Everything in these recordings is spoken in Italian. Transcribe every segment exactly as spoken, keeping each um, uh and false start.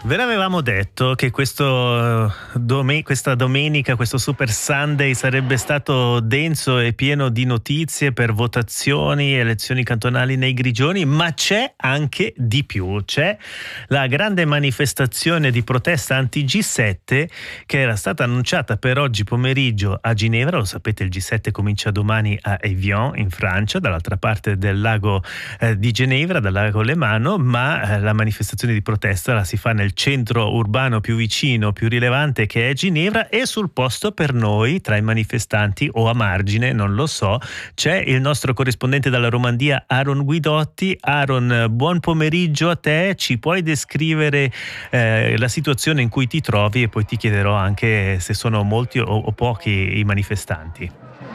Ve l'avevamo detto che questo, dome- questa domenica, questo Super Sunday sarebbe stato denso e pieno di notizie per votazioni, elezioni cantonali nei Grigioni, ma c'è anche di più. C'è la grande manifestazione di protesta anti G sette che era stata annunciata per oggi pomeriggio a Ginevra. Lo sapete, il G sette comincia domani a Evian in Francia, dall'altra parte del lago eh, di Ginevra, dal lago Lemano, ma eh, la manifestazione di protesta la si fa nel centro urbano più vicino, più rilevante, che è Ginevra, e sul posto per noi, tra i manifestanti o a margine, non lo so, c'è il nostro corrispondente dalla Romandia, Aaron Guidotti. Aaron, buon pomeriggio a te, ci puoi descrivere eh, la situazione in cui ti trovi e poi ti chiederò anche se sono molti o, o pochi i manifestanti.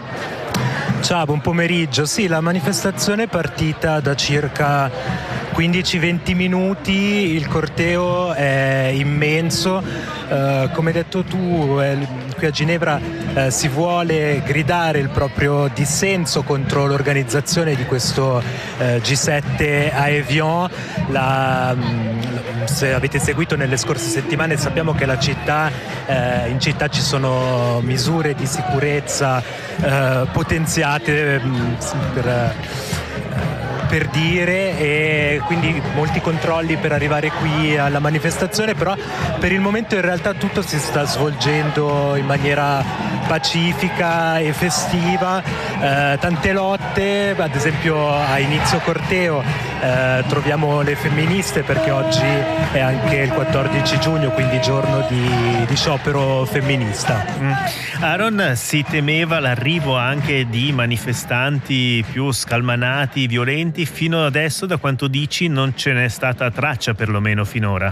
Ciao, buon pomeriggio. Sì, la manifestazione è partita da circa quindici venti minuti, il corteo è immenso, uh, come hai detto tu, eh, qui a Ginevra eh, si vuole gridare il proprio dissenso contro l'organizzazione di questo eh, G sette a Evian. La, se avete seguito nelle scorse settimane sappiamo che la città, eh, in città ci sono misure di sicurezza eh, potenziate mh, per... Eh, per dire, e quindi molti controlli per arrivare qui alla manifestazione, però per il momento in realtà tutto si sta svolgendo in maniera pacifica e festiva, eh, tante lotte, ad esempio a inizio corteo eh, troviamo le femministe, perché oggi è anche il quattordici giugno, quindi giorno di, di sciopero femminista. Mm. Aaron, si temeva l'arrivo anche di manifestanti più scalmanati, violenti. Fino adesso, da quanto dici, non ce n'è stata traccia, perlomeno finora.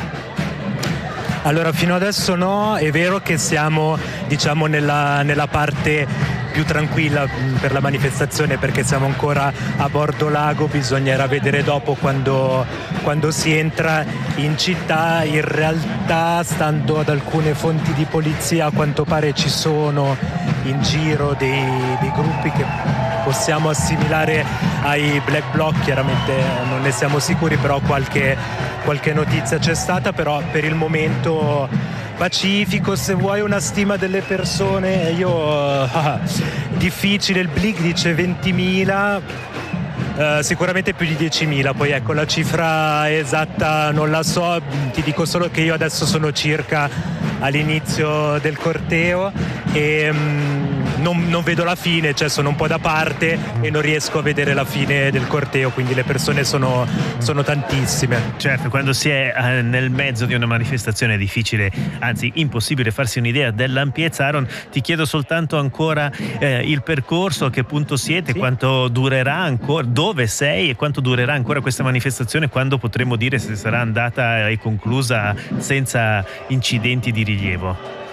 Allora, fino adesso no, è vero che siamo, diciamo, nella, nella parte più tranquilla per la manifestazione, perché siamo ancora a bordo lago, bisognerà vedere dopo quando, quando si entra in città. In realtà, stando ad alcune fonti di polizia, a quanto pare ci sono in giro dei, dei gruppi che possiamo assimilare ai Black Bloc, chiaramente non ne siamo sicuri, però qualche, qualche notizia c'è stata, però per il momento pacifico. Se vuoi una stima delle persone, io ah, difficile, il Blick dice ventimila, Uh, sicuramente più di diecimila, poi ecco la cifra esatta non la so, ti dico solo che io adesso sono circa all'inizio del corteo e um, non, non vedo la fine, cioè sono un po' da parte e non riesco a vedere la fine del corteo, quindi le persone sono, sono tantissime. Certo, quando si è eh, nel mezzo di una manifestazione è difficile, anzi impossibile farsi un'idea dell'ampiezza. Aaron, ti chiedo soltanto ancora eh, il percorso, a che punto siete, sì? Quanto durerà ancora, dove sei e quanto durerà ancora questa manifestazione, quando potremo dire se sarà andata e conclusa senza incidenti di rilievo?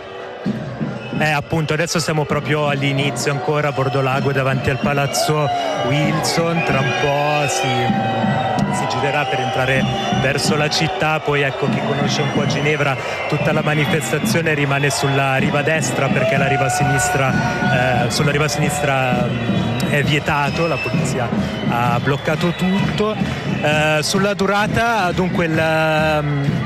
Eh, appunto, adesso siamo proprio all'inizio, ancora a bordo lago davanti al palazzo Wilson. Tra un po' si, si girerà per entrare verso la città. Poi ecco, chi conosce un po' Ginevra, tutta la manifestazione rimane sulla riva destra, perché la riva sinistra, eh, sulla riva sinistra è vietato, la polizia ha bloccato tutto. Eh, sulla durata, dunque, il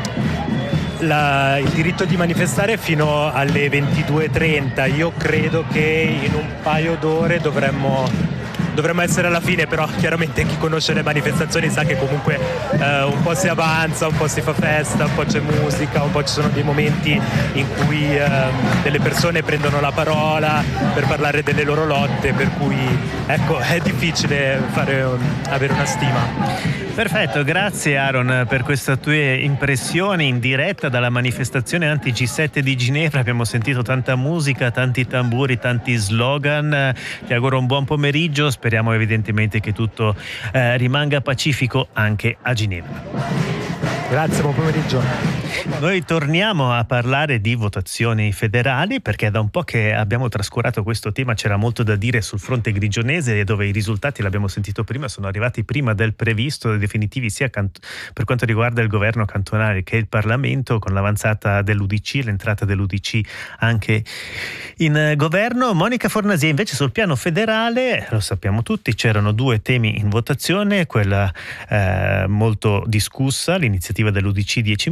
La, il diritto di manifestare fino alle ventidue e trenta. Io credo che in un paio d'ore dovremmo dovremmo essere alla fine, però chiaramente chi conosce le manifestazioni sa che comunque eh, un po' si avanza, un po' si fa festa, un po' c'è musica, un po' ci sono dei momenti in cui eh, delle persone prendono la parola per parlare delle loro lotte, per cui ecco, è difficile fare, avere una stima. Perfetto, grazie Aaron per queste tue impressioni in diretta dalla manifestazione anti G sette di Ginevra. Abbiamo sentito tanta musica, tanti tamburi, tanti slogan. Ti auguro un buon pomeriggio, speriamo evidentemente che tutto eh, rimanga pacifico anche a Ginevra. Grazie, buon pomeriggio. Noi torniamo a parlare di votazioni federali, perché da un po' che abbiamo trascurato questo tema, c'era molto da dire sul fronte grigionese, dove i risultati, l'abbiamo sentito prima, sono arrivati prima del previsto, definitivi sia cant- per quanto riguarda il governo cantonale che il Parlamento, con l'avanzata dell'U D C, l'entrata dell'U D C anche in governo. Monica Fornasia, invece, sul piano federale, lo sappiamo tutti, c'erano due temi in votazione, quella eh, molto discussa, l'iniziativa dell'U D C dieci milioni, ma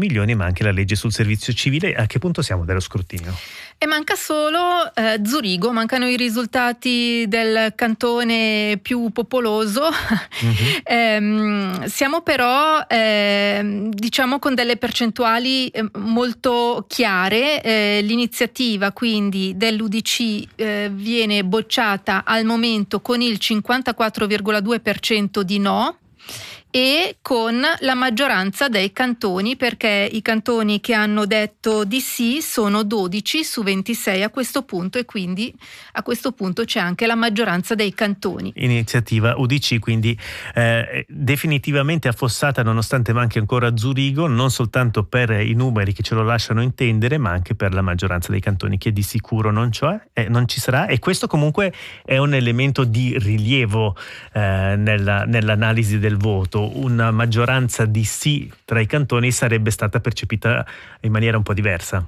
anche la legge sul servizio civile. A che punto siamo dello scrutinio? E manca solo eh, Zurigo, mancano i risultati del cantone più popoloso. Mm-hmm. ehm, siamo però eh, diciamo con delle percentuali eh, molto chiare. Eh, l'iniziativa quindi dell'U D C eh, viene bocciata al momento con il cinquantaquattro virgola due per cento di no, e con la maggioranza dei cantoni, perché i cantoni che hanno detto di sì sono dodici su ventisei a questo punto, e quindi a questo punto c'è anche la maggioranza dei cantoni. Iniziativa U D C quindi eh, definitivamente affossata, nonostante manchi ancora Zurigo, non soltanto per i numeri che ce lo lasciano intendere, ma anche per la maggioranza dei cantoni, che di sicuro non, cioè, eh, non ci sarà, e questo comunque è un elemento di rilievo eh, nella, nell'analisi del voto. Una maggioranza di sì tra i cantoni sarebbe stata percepita in maniera un po' diversa.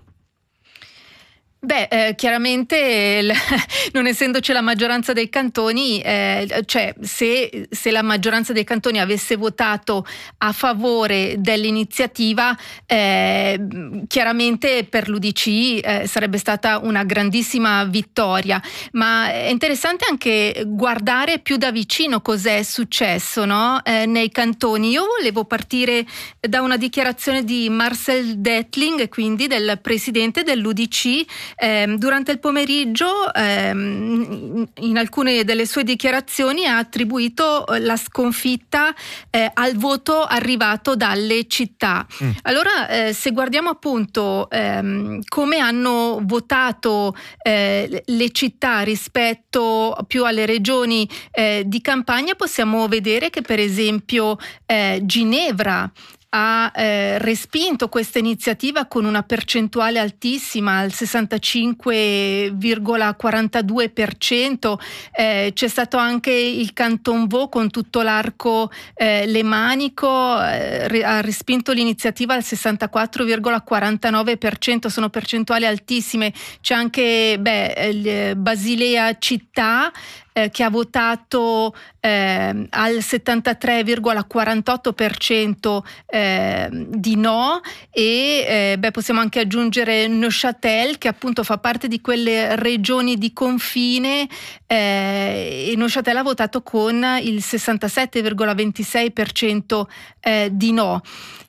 Beh, eh, chiaramente l- non essendoci la maggioranza dei cantoni, eh, cioè se, se la maggioranza dei cantoni avesse votato a favore dell'iniziativa, eh, chiaramente per l'U D C eh, sarebbe stata una grandissima vittoria, ma è interessante anche guardare più da vicino cos'è successo, no? eh, nei cantoni. Io volevo partire da una dichiarazione di Marcel Detling, quindi del presidente dell'U D C. Eh, durante il pomeriggio ehm, in alcune delle sue dichiarazioni ha attribuito la sconfitta eh, al voto arrivato dalle città. Mm. Allora eh, se guardiamo appunto ehm, come hanno votato eh, le città rispetto più alle regioni eh, di campagna, possiamo vedere che per esempio eh, Ginevra ha eh, respinto questa iniziativa con una percentuale altissima, al sessantacinque virgola quarantadue per cento. Eh, c'è stato anche il Canton Vaud con tutto l'arco eh, lemanico, eh, re- ha respinto l'iniziativa al sessantaquattro virgola quarantanove per cento, sono percentuali altissime. C'è anche beh, il Basilea città Eh, che ha votato eh, al settantatré virgola quarantotto per cento eh, di no, e eh, beh, possiamo anche aggiungere Neuchâtel, che appunto fa parte di quelle regioni di confine, eh, e Neuchâtel ha votato con il sessantasette virgola ventisei per cento eh, di no.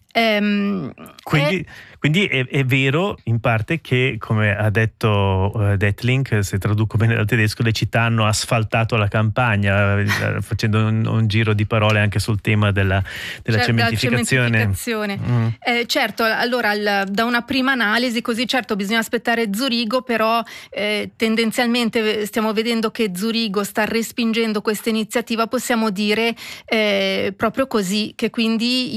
Um, quindi è... quindi è, è vero in parte che, come ha detto uh, Detling, se traduco bene dal tedesco, le città hanno asfaltato la campagna, uh, facendo un, un giro di parole anche sul tema della, della certo, cementificazione. cementificazione. Mm. Eh, certo, allora il, da una prima analisi così, certo bisogna aspettare Zurigo, però eh, tendenzialmente stiamo vedendo che Zurigo sta respingendo questa iniziativa, possiamo dire eh, proprio così, che quindi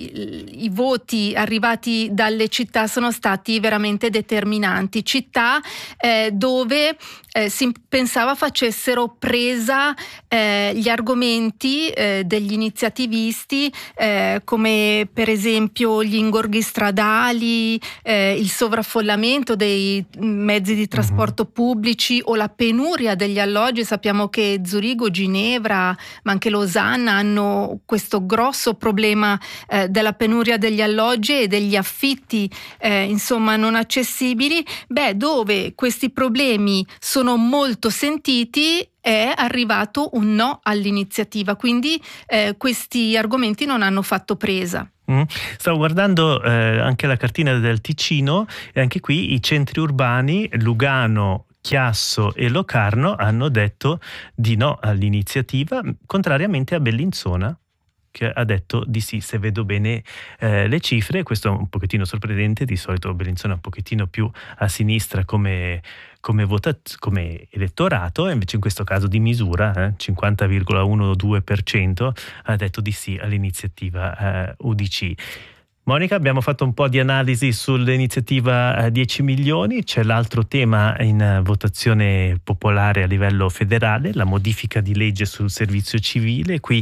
i, i voti arrivati dalle città sono stati veramente determinanti. Città eh, dove eh, si pensava facessero presa eh, gli argomenti eh, degli iniziativisti, eh, come per esempio gli ingorghi stradali, eh, il sovraffollamento dei mezzi di trasporto uh-huh. pubblici, o la penuria degli alloggi. Sappiamo che Zurigo, Ginevra, ma anche Losanna hanno questo grosso problema eh, della penuria degli alloggi e degli affitti eh, insomma non accessibili. Beh, dove questi problemi sono molto sentiti è arrivato un no all'iniziativa, quindi eh, questi argomenti non hanno fatto presa. Mm. Stavo guardando eh, anche la cartina del Ticino, e anche qui i centri urbani Lugano, Chiasso e Locarno hanno detto di no all'iniziativa, contrariamente a Bellinzona, che ha detto di sì. Se vedo bene eh, le cifre, questo è un pochettino sorprendente. Di solito Bellinzona è un pochettino più a sinistra come, come, votat- come elettorato, e invece in questo caso di misura, eh, cinquanta virgola dodici per cento, ha detto di sì all'iniziativa eh, U D C. Monica, abbiamo fatto un po' di analisi sull'iniziativa dieci milioni, c'è l'altro tema in votazione popolare a livello federale, la modifica di legge sul servizio civile. Qui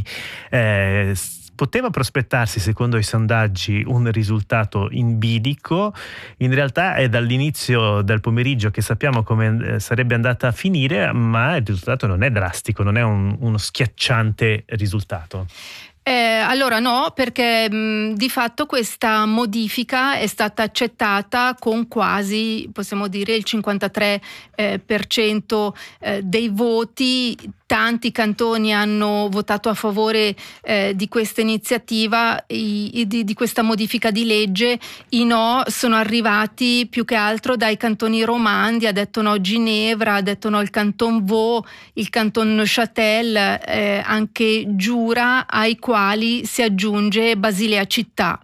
eh, poteva prospettarsi, secondo i sondaggi, un risultato in bilico. In realtà è dall'inizio del pomeriggio che sappiamo come sarebbe andata a finire, ma il risultato non è drastico, non è un, uno schiacciante risultato. Eh, allora no, perché mh, di fatto questa modifica è stata accettata con quasi, possiamo dire, il cinquantatré eh, per cento eh, dei voti. Tanti cantoni hanno votato a favore eh, di questa iniziativa, i, i, di, di questa modifica di legge. I no sono arrivati più che altro dai cantoni romandi, ha detto no Ginevra, ha detto no il canton Vaud, il canton Neuchâtel, eh, anche Giura, ai quali si aggiunge Basilea città.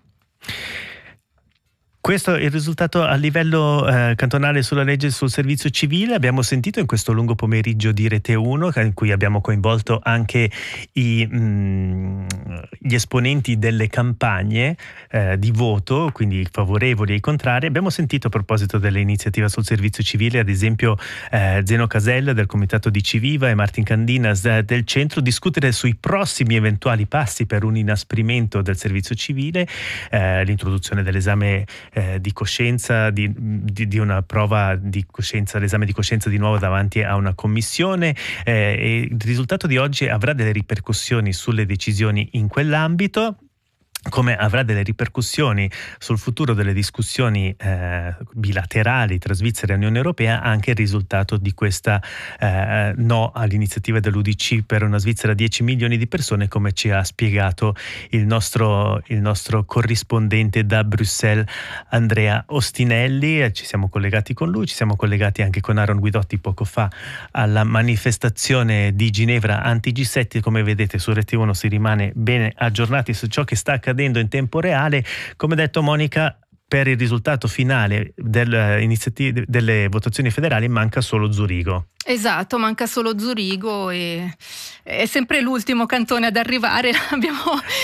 Questo è il risultato a livello eh, cantonale sulla legge sul servizio civile. Abbiamo sentito in questo lungo pomeriggio di Rete uno, in cui abbiamo coinvolto anche i, mh, gli esponenti delle campagne eh, di voto, quindi favorevoli e i contrari. Abbiamo sentito, a proposito dell'iniziativa sul servizio civile, ad esempio eh, Zeno Casella del Comitato di Civiva e Martin Candinas eh, del Centro, discutere sui prossimi eventuali passi per un inasprimento del servizio civile, eh, l'introduzione dell'esame Eh, di coscienza, di, di, di una prova di coscienza, l'esame di coscienza di nuovo davanti a una commissione, eh, e il risultato di oggi avrà delle ripercussioni sulle decisioni in quell'ambito, come avrà delle ripercussioni sul futuro delle discussioni eh, bilaterali tra Svizzera e Unione Europea anche il risultato di questa eh, no all'iniziativa dell'U D C per una Svizzera a dieci milioni di persone, come ci ha spiegato il nostro, il nostro corrispondente da Bruxelles Andrea Ostinelli. Ci siamo collegati con lui, ci siamo collegati anche con Aaron Guidotti poco fa alla manifestazione di Ginevra anti G sette. Come vedete su Rete uno si rimane bene aggiornati su ciò che sta accadendo in tempo reale. Come detto, Monica, per il risultato finale delle, delle votazioni federali manca solo Zurigo. Esatto, manca solo Zurigo e è sempre l'ultimo cantone ad arrivare. Abbiamo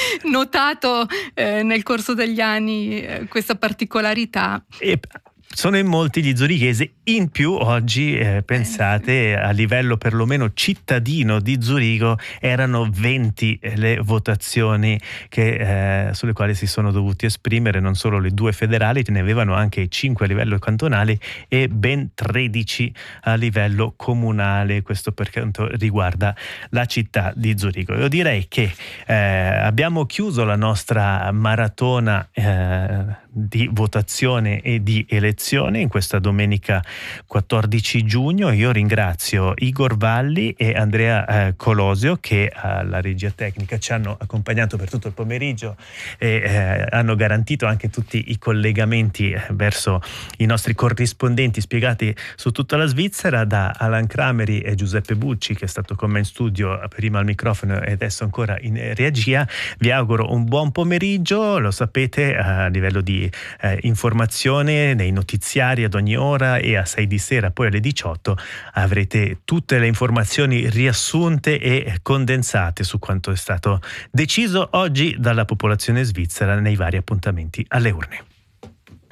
notato eh, nel corso degli anni eh, questa particolarità. E sono in molti gli zurichesi, in più oggi eh, pensate eh, sì. A livello perlomeno cittadino di Zurigo erano venti le votazioni che, eh, sulle quali si sono dovuti esprimere, non solo le due federali, ne avevano anche cinque a livello cantonale e ben tredici a livello comunale, questo per quanto riguarda la città di Zurigo. Io direi che eh, abbiamo chiuso la nostra maratona eh, di votazione e di elezione in questa domenica quattordici giugno. Io ringrazio Igor Valli e Andrea eh, Colosio che alla regia tecnica ci hanno accompagnato per tutto il pomeriggio e eh, hanno garantito anche tutti i collegamenti eh, verso i nostri corrispondenti spiegati su tutta la Svizzera, da Alan Crameri e Giuseppe Bucci, che è stato con me in studio prima al microfono e adesso ancora in regia. Vi auguro un buon pomeriggio. Lo sapete, a livello di Eh, informazione nei notiziari ad ogni ora, e a sei di sera poi alle diciotto avrete tutte le informazioni riassunte e condensate su quanto è stato deciso oggi dalla popolazione svizzera nei vari appuntamenti alle urne.